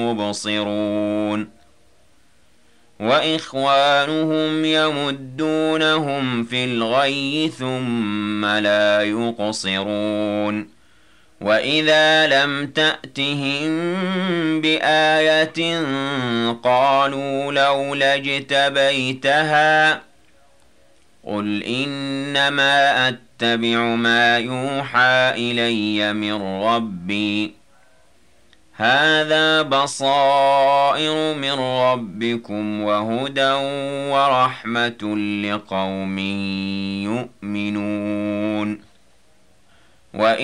مبصرون وإخوانهم يمدونهم في الغي ثم لا يقصرون وإذا لم تأتهم بآية قالوا لولا اجتبيتها قل إنما أتبع ما يوحى إلي من ربي هذا بصائر من ربكم وهدى ورحمة لقوم يؤمنون